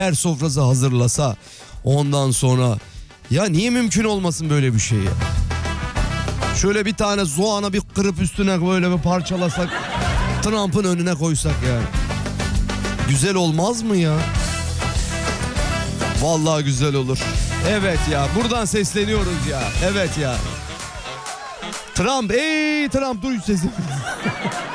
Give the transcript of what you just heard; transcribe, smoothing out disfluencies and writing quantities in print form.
her sofrası hazırlasa ondan sonra ya niye mümkün olmasın böyle bir şey ya? Şöyle bir tane soğanı bir kırıp üstüne böyle bir parçalasak, Trump'ın önüne koysak yani. Güzel olmaz mı ya? Vallahi güzel olur. Evet ya, buradan sesleniyoruz ya. Evet ya. Trump, ey Trump dur sesini.